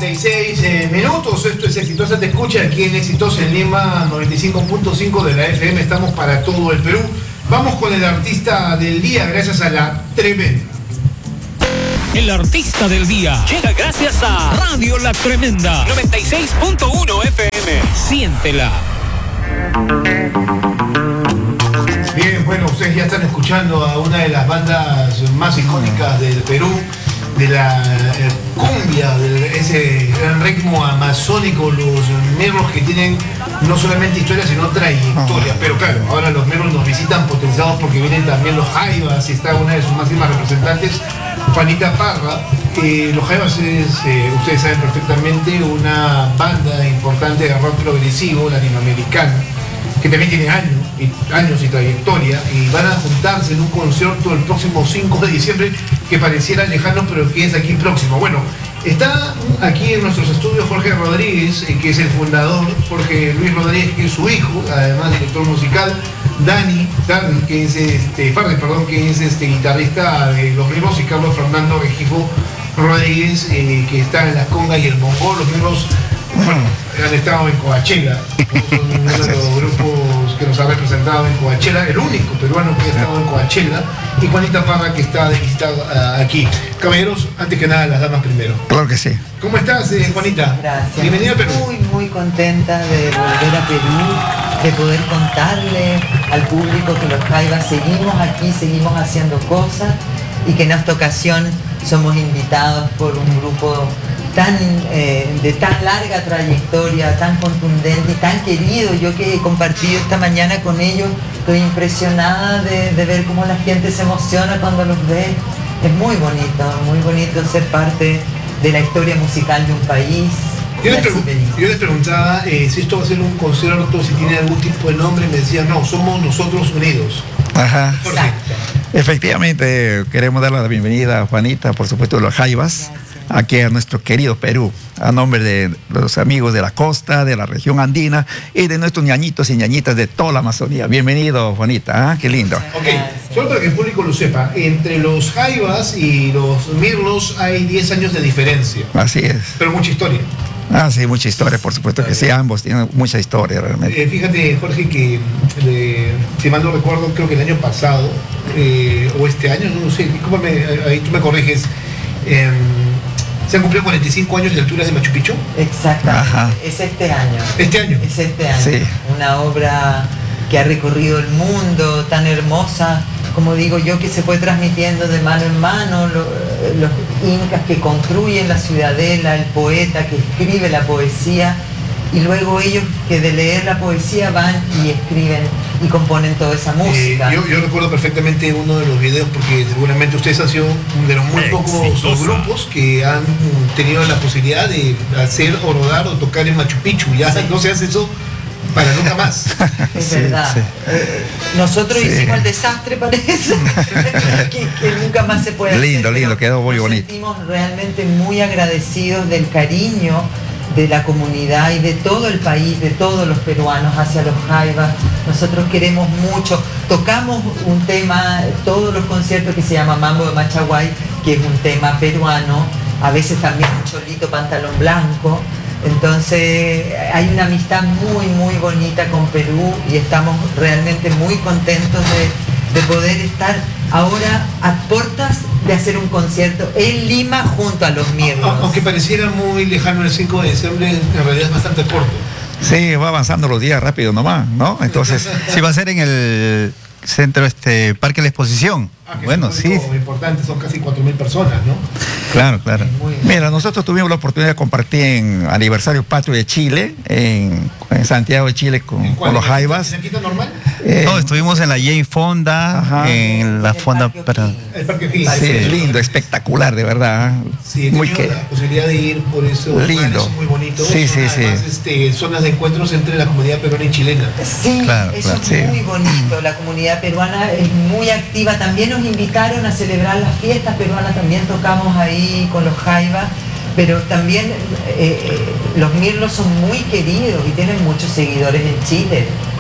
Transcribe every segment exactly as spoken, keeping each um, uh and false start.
treinta y seis eh, minutos. Esto es Exitosa Te Escucha aquí en Exitosa en Lima noventa y cinco punto cinco de la F M. Estamos para todo el Perú. Vamos con el artista del día gracias a La Tremenda. El artista del día llega gracias a Radio La Tremenda noventa y seis punto uno F M. Siéntela. Bien, bueno, ustedes ya están escuchando a una de las bandas más icónicas del Perú, de la eh, cumbia, de ese gran ritmo amazónico, los Mirlos, que tienen no solamente historia sino trayectoria. Pero claro, ahora los Mirlos nos visitan potenciados porque vienen también los Jaivas, y está una de sus máximas representantes, Juanita Parra. Eh, los Jaivas es, eh, ustedes saben perfectamente, una banda importante de rock progresivo latinoamericano, que también tiene años y, años y trayectoria, y van a juntarse en un concierto el próximo cinco de diciembre, que pareciera lejano, pero que es aquí próximo. Bueno, está aquí en nuestros estudios Jorge Rodríguez, eh, que es el fundador, Jorge Luis Rodríguez, que es su hijo, además director musical, Dani Farri, que es este, Farri, perdón, que es este guitarrista de Los Mirlos, y Carlos Fernando Regifo Rodríguez, eh, que está en las congas y el bongo. Los Mirlos, bueno, han estado en Coachella, son uno de los grupos que nos ha representado en Coachella, el único peruano que ha estado en Coachella, y Juanita Parra, que está de visita uh, aquí. Caballeros, antes que nada, las damas primero. Claro que sí. ¿Cómo estás, eh, Juanita? Gracias. Bienvenida a Perú. Muy, muy contenta de volver a Perú, de poder contarle al público que los Jaivas seguimos aquí, seguimos haciendo cosas, y que en esta ocasión somos invitados por un grupo tan, eh, de tan larga trayectoria, tan contundente y tan querido. Yo que he compartido esta mañana con ellos, estoy impresionada de, de ver cómo la gente se emociona cuando los ve. Es muy bonito, muy bonito ser parte de la historia musical de un país. Yo les, yo les preguntaba eh, si esto va a ser un concierto, si tiene algún tipo de nombre, y me decían, no, somos nosotros unidos. Ajá. Exacto. Efectivamente, queremos dar la bienvenida a Juanita, por supuesto, de los Jaivas, aquí a nuestro querido Perú, a nombre de los amigos de la costa, de la región andina y de nuestros ñañitos y ñañitas de toda la Amazonía. Bienvenido, Juanita, ¿eh? Qué lindo. Ok, solo para que el público lo sepa, entre los Jaivas y los Mirlos hay diez años de diferencia. Así es. Pero mucha historia. Ah, sí, mucha historia, por supuesto que sí, ambos tienen mucha historia realmente. Eh, fíjate, Jorge, que eh, si mal no recuerdo, creo que el año pasado, eh, o este año, no sé, discúlpame, ahí tú me corriges, eh, ¿se han cumplido cuarenta y cinco años de alturas de Machu Picchu? Exactamente. Ajá. Es este año. ¿Este año? Es este año. Sí. Una obra que ha recorrido el mundo, tan hermosa, como digo yo, que se fue transmitiendo de mano en mano, lo, los incas que construyen la ciudadela, el poeta que escribe la poesía, y luego ellos que de leer la poesía van y escriben y componen toda esa música. Eh, yo, yo recuerdo perfectamente uno de los videos, porque seguramente ustedes han sido uno de los muy pocos Exitosa. grupos que han tenido la posibilidad de hacer o rodar o tocar en Machu Picchu. Ya sí. No se hace eso para nunca más. Es Sí, verdad. sí. Eh, nosotros Sí. hicimos el desastre, parece, que, que nunca más se puede Lindo, hacer. lindo, Pero quedó muy nos bonito. sentimos realmente muy agradecidos del cariño de la comunidad y de todo el país, de todos los peruanos hacia los Jaivas. Nosotros queremos mucho. Tocamos un tema, todos los conciertos, que se llama Mambo de Machaguay, que es un tema peruano, a veces también un cholito pantalón blanco. Entonces hay una amistad muy, muy bonita con Perú, y estamos realmente muy contentos de, de poder estar ahora a puertas de hacer un concierto en Lima junto a los Mirlos. Aunque pareciera muy lejano el cinco de diciembre, en realidad es bastante corto. Sí, va avanzando los días rápido nomás, ¿no? Entonces, Sí, va a ser en el centro, este, Parque de la Exposición. Ah, que Bueno, es un sí, público importante, son casi cuatro mil personas, ¿no? claro, claro. Muy bien. mira, nosotros tuvimos la oportunidad de compartir en aniversario patrio de Chile, en, en Santiago de Chile, con, ¿En cuál? con los ¿En la Jaivas. Quinta normal? Eh, No, estuvimos en la J Fonda, Ajá. en la El Fonda Parque para... O'Higgins. El Parque O'Higgins. sí, lindo, espectacular, de verdad. Sí, he muy tenido que la posibilidad de ir por eso. Lindo. Muy bonito. Sí, sí, sí. Además, este, zonas de encuentros entre la comunidad peruana y chilena. Sí, Claro, eso claro, es sí. muy bonito. La comunidad peruana es muy activa. También nos invitaron a celebrar las fiestas peruanas. También tocamos ahí con los Jaivas. Pero también eh, eh, los Mirlos son muy queridos y tienen muchos seguidores en Chile.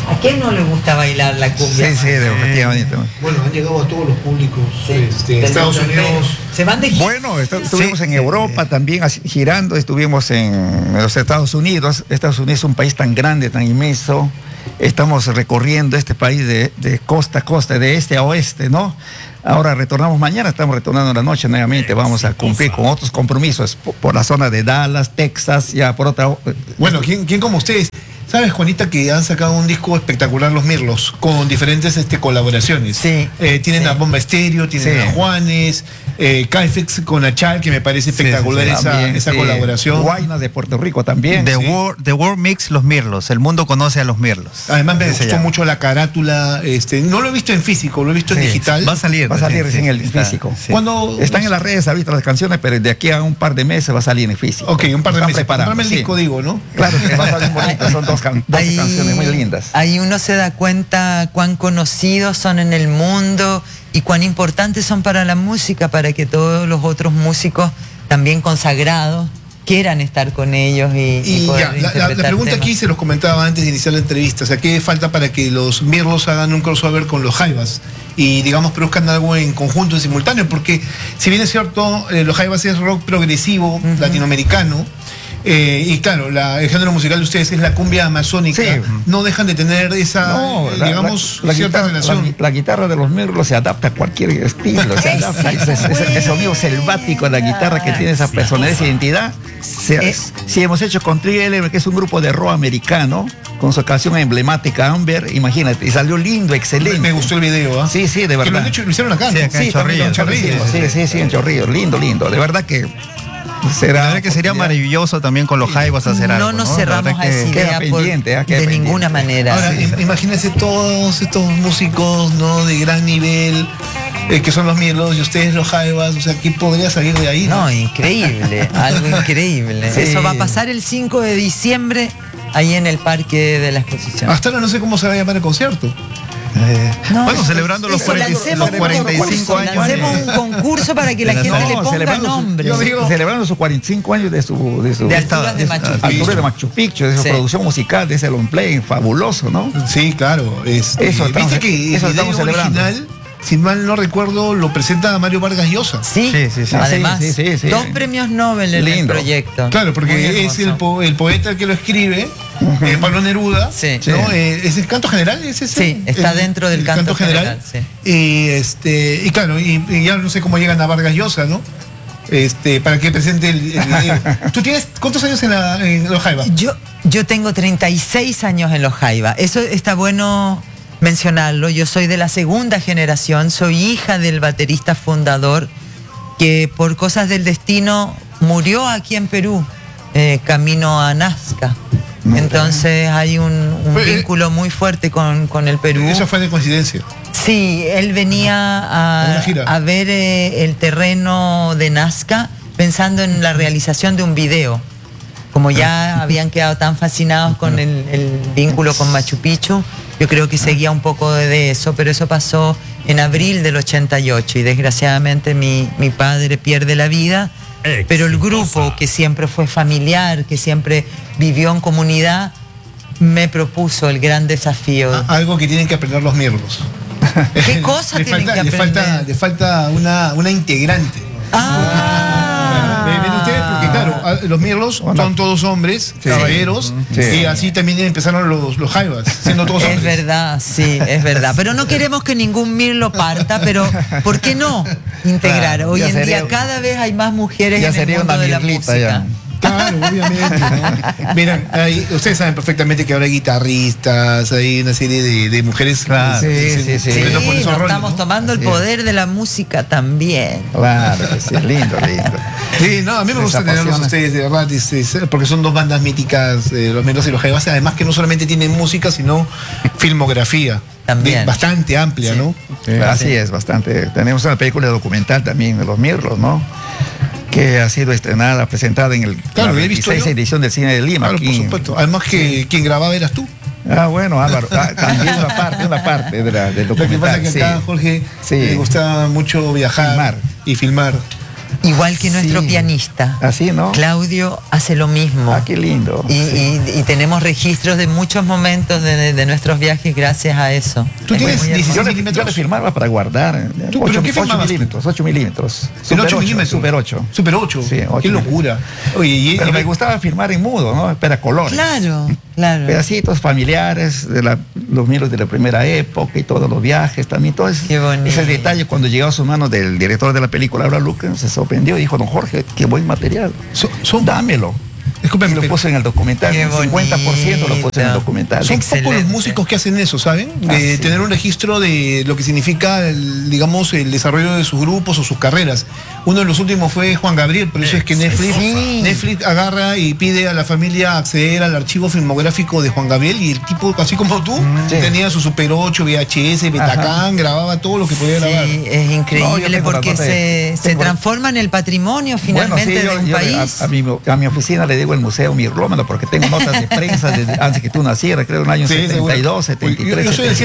¿A quién no le gusta bailar la cumbia? Sí, sí, efectivamente. Bueno, han llegado a todos los públicos. Sí, este, del Estados mundo Unidos. entero. Se van de gira. Bueno, estu- estuvimos Sí, en sí. Europa también así, girando, estuvimos en los Estados Unidos. Estados Unidos es un país tan grande, tan inmenso. Estamos recorriendo este país de, de costa a costa, de este a oeste, ¿no? Ahora retornamos mañana, estamos retornando en la noche nuevamente. Vamos a cumplir con otros compromisos por, por la zona de Dallas, Texas, ya por otra. Bueno, ¿quién, quién como ustedes? ¿Sabes, Juanita, que han sacado un disco espectacular, Los Mirlos, con diferentes este, colaboraciones? Sí, Eh, tienen sí. a Bomba Estéreo, tienen Sí. a Juanes, eh, Caifex con Achal, que me parece espectacular sí, sí. esa, También, esa sí. colaboración. Guaynas de Puerto Rico también. The, sí. World, The World Mix Los Mirlos. El mundo conoce a los Mirlos. Además me Así se gustó llama. mucho la carátula. Este, no lo he visto en físico, lo he visto en Sí. digital. Va a salir. Va a salir recién, recién el está, físico. sí. Cuando Están en las redes ahorita las canciones, pero de aquí a un par de meses va a salir en físico. Ok, un par de Están meses. preparando, Comprame el sí. disco, digo, ¿no? Claro que va a salir bonito, son dos, can- dos Ahí- canciones muy lindas. Ahí uno se da cuenta cuán conocidos son en el mundo y cuán importantes son para la música, para que todos los otros músicos también consagrados quieran estar con ellos y, y Y poder ya, la- la, la interpretar pregunta temas. aquí se los comentaba antes de iniciar la entrevista. O sea, ¿qué falta para que los Mirlos hagan un crossover con los Jaivas? Y, digamos, produzcan algo en conjunto, en simultáneo. Porque, si bien es cierto, eh, los Jaivas es rock progresivo, Ujú. latinoamericano. eh, y claro, la- el género musical de ustedes es la cumbia amazónica. Sí. No dejan de tener esa, No, eh, la, digamos, la- la cierta guitarra, relación. la- la guitarra de los Mirlos se adapta a cualquier estilo, se adapta. Ese, ese- ese sonido selvático de la guitarra que tiene esa personalidad, esa identidad. Se- Eh. si hemos hecho con Thriller, que es un grupo de rock americano, con su canción emblemática Amber, imagínate, y salió lindo, excelente. Me gustó el video, ¿ah? Sí, sí, de Que lo, verdad. han hecho, lo hicieron acá, Sí, ¿no? acá en Sí, también Chorrillos. en Chorrillos, sí, sí, sí, en Chorrillos, lindo, lindo. De verdad que La será. verdad que sería maravilloso también con los Jaivas hacer algo. No nos La cerramos verdad a que- esa queda idea por- pendiente, ah, queda de pendiente. ninguna manera. Ahora, Sí. im- imagínense todos estos músicos, ¿no? De gran nivel, eh, que son los Mirlos y ustedes los Jaivas. O sea, ¿qué podría salir de ahí? No, increíble, algo increíble. Sí. Eso va a pasar el cinco de diciembre ahí en el Parque de la Exposición. Hasta ahora no sé cómo se va a llamar el concierto. Eh, No, bueno, eso- celebrando los, eso, cuarenta, lancemos los cuarenta y cinco un años. concurso, lancemos de- un concurso para que la de la- gente no, le ponga celebrando su- nombre. yo digo- celebrando sus cuarenta y cinco años de su, de su De de alturas de su- Machu alturas Picchu. de Machu Picchu, de su Sí. producción musical, de ese long play fabuloso, ¿no? Sí, claro. Este, Eso estamos- Viste que el eso video estamos celebrando. original, si mal no recuerdo, lo presenta Mario Vargas Llosa. Sí, Sí, sí, sí. además, Sí, sí, sí, sí. dos premios Nobel en Lindo. el proyecto. Claro, Muy porque es hermoso. el, po- el poeta que lo escribe, eh, Pablo Neruda. Sí. ¿no? Sí. Eh, ¿Es el canto general? ¿Es ese? Sí, está El- dentro del el canto general, sí. Y, este, y claro, y, y ya no sé cómo llegan a Vargas Llosa, ¿no? Este, para que presente el, el video. ¿Tú tienes cuántos años en, la, en los Jaivas? Yo, yo tengo treinta y seis años en los Jaiba. Eso está bueno mencionarlo. Yo soy de la segunda generación, soy hija del baterista fundador que por cosas del destino murió aquí en Perú, eh, camino a Nazca. Entonces hay un, un Pues, eh, vínculo muy fuerte con, con el Perú. Eso fue de coincidencia. Sí, él venía A a, una gira. a ver eh, el terreno de Nazca pensando en la realización de un video. Como ya habían quedado tan fascinados con el, el vínculo con Machu Picchu, yo creo que seguía un poco de eso, pero eso pasó en abril del ochenta y ocho y desgraciadamente mi, mi padre pierde la vida, pero el grupo que siempre fue familiar, que siempre vivió en comunidad, me propuso el gran desafío. A- Algo que tienen que aprender los Mirlos. ¿Qué cosa le tienen falta, que le falta, aprender? le falta una, una integrante. Ah. Eh, ¿Ven ustedes? Porque claro, a- los Mirlos Bueno. son todos hombres, Sí. caballeros, Sí. y así también empezaron los, los Jaivas, siendo todos Es hombres. verdad, sí, es verdad. Pero no queremos que ningún Mirlo parta, pero ¿por qué no integrar? Claro, Hoy ya en sería- día cada vez hay más mujeres Ya en el sería mundo una de la mirlita música. ya. Claro, obviamente. ¿no? Miren, hay- ustedes saben perfectamente que ahora hay guitarristas, hay una serie de, de mujeres Claro. que se- Sí, se- sí, sí. se Sí, pelean por nos esos roles, estamos ¿no? tomando el Así es. poder de la música también. Claro, sí, lindo, lindo. Sí, no, a mí me Les gusta tenerlos a apasiona. ustedes, de verdad, es- es- porque son dos bandas míticas, eh, los Mirlos y los Jaivas, además que no solamente tienen música, sino filmografía. También. de- bastante amplia, Sí. ¿no? Así es, bastante. Tenemos una película documental también de los Mirlos, ¿no? Que ha sido estrenada, presentada en el, Claro, la lo he visto veintiséis yo. edición del Cine de Lima. Claro, aquí por en- supuesto. Además que quien grababa eras tú. Ah, bueno, Álvaro, ah, también una parte, una parte de la, del Lo que pasa documental. es que sí. acá Jorge Sí. le gustaba mucho viajar Filmar. y filmar. Igual que nuestro Sí. pianista. Así, ¿no? Claudio hace lo mismo. Ah, qué lindo. Y, Sí. y- y tenemos registros de muchos momentos de, de nuestros viajes gracias a eso. ¿Tú Es tienes muy hermoso. dieciséis Yo le, milímetros? yo le filmaba para guardar. eh, ¿Tú, ocho, pero qué ocho filmabas tú? milímetros, ocho milímetros. En Super ocho ocho, milímetros. Super ocho. Super ocho. Sí, ocho Qué milímetros. locura. Oye, y, Pero y- me gustaba filmar en mudo, ¿no? Espera colores. Claro, claro. Pedacitos familiares, de la- los mitos de la primera época y todos los viajes también. Todo ese, Qué bonito. ese detalle cuando llegó a sus manos del director de la película, Abraham Lucas, se sorprendió y dijo, don Jorge, qué buen material. Son- son- Dámelo. Discúlpeme, Y lo pero- puso en el documental. Qué El cincuenta por ciento lo puso en el bonito. documental. Son Excelente. pocos los músicos que hacen eso, ¿saben? De Ah, sí. tener un registro de lo que significa, el, digamos, el desarrollo de sus grupos o sus carreras. Uno de los últimos fue Juan Gabriel, por eso es que Netflix, Sí. Netflix agarra y pide a la familia acceder al archivo filmográfico de Juan Gabriel y el tipo, así como tú, Sí. tenía su Super ocho, V H S, Betacam, grababa todo lo que podía grabar. Sí, es No, yo increíble tengo la porque nota se, de- se tengo- transforma en el patrimonio finalmente Bueno, sí, de yo- un yo país. A, a mi, a mi oficina le digo el Museo Mirlómano porque tengo notas de prensa desde antes que tú nacieras, creo en el año Sí, setenta y dos, seguro. setenta y tres, Yo- yo soy del